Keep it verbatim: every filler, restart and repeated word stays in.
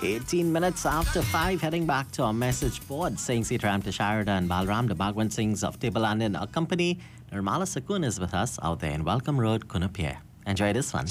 eighteen minutes after five, heading back to our message board, saying Sitaram to Sharada and Balram, the Bhagwan Singhs of Tibalan in our company. Nirmala Sakun is with us out there in Welcome Road, Kunapir. Enjoy this one.